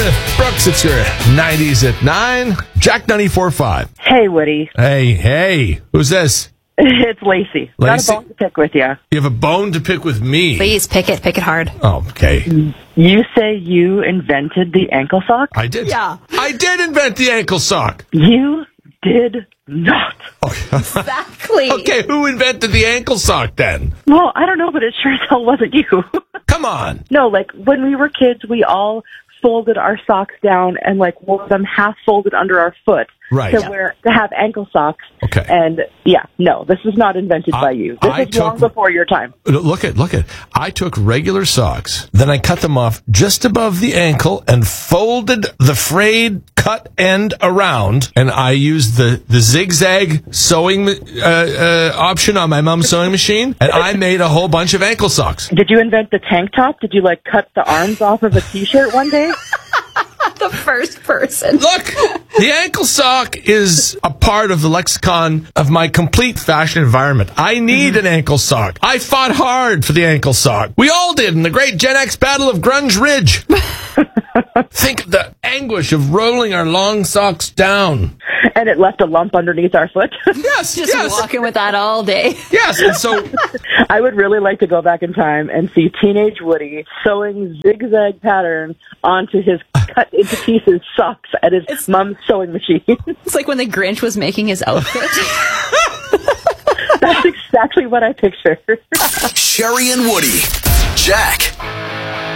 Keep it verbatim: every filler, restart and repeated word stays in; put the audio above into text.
Meredith Brooks, it's your nineties at nine. Jack ninety-four point five. Hey, Woody. Hey, hey. Who's this? It's Lacey. Lacey? Got a bone to pick with you. You have a bone to pick with me. Please, pick it. Pick it hard. Oh, okay. You say you invented the ankle sock? I did. Yeah. I did invent the ankle sock. You did not. Exactly. Okay, who invented the ankle sock then? Well, I don't know, but it sure as hell wasn't you. Come on. No, like, when we were kids, we all folded our socks down and, like, wore them half folded under our foot. Right. To wear, to have ankle socks. Okay. And, yeah, no, this was not invented I- by you. This I is long took- before your time. Look at, look at. I took regular socks, then I cut them off just above the ankle and folded the frayed cut end around, and I used the, the zigzag sewing uh, uh, option on my mom's sewing machine, and I made a whole bunch of ankle socks. Did you invent the tank top? Did you, like, cut the arms off of a T-shirt one day? The first person. Look, the ankle sock is a part of the lexicon of my complete fashion environment. I need an ankle sock. I fought hard for the ankle sock. We all did in the great Gen X battle of Grunge Ridge. Think of the anguish of rolling our long socks down. And it left a lump underneath our foot? Yes, Just yes, walking with that all day. yes. And so, I would really like to go back in time and see teenage Woody sewing zigzag patterns onto his cut into pieces socks at his It's- mom's sewing machine. It's like when the Grinch was making his outfit. That's exactly what I picture. Sherry and Woody. Jack